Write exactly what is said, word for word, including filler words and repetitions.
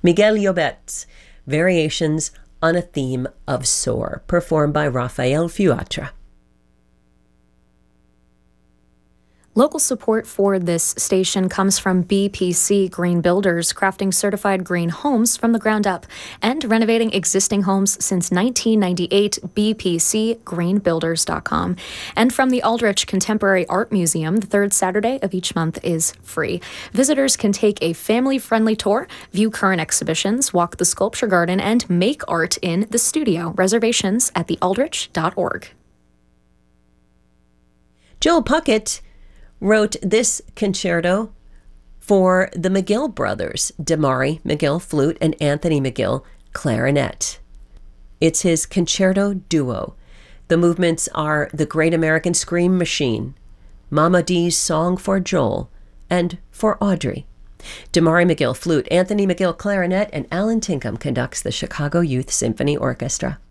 Miguel Llobet's Variations on a Theme of Soar, performed by Rafael Fuatra. Local support for this station comes from B P C Green Builders, crafting certified green homes from the ground up and renovating existing homes since nineteen ninety-eight, b p c green builders dot com. And from the Aldrich Contemporary Art Museum, the third Saturday of each month is free. Visitors can take a family-friendly tour, view current exhibitions, walk the sculpture garden, and make art in the studio. Reservations at the aldrich dot org. Joel Puckett wrote this concerto for the McGill brothers, Damari McGill, flute, and Anthony McGill, clarinet. It's his concerto duo. The movements are The Great American Scream Machine, Mama Dee's Song for Joel, and For Audrey. Damari McGill, flute, Anthony McGill, clarinet, and Alan Tinkham conducts the Chicago Youth Symphony Orchestra.